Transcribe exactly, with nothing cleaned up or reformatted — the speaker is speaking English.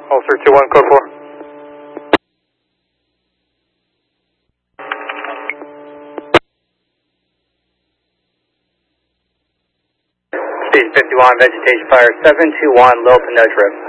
Officer two one, code four. Station fifty-one, vegetation fire seven two one, Little Pinotra.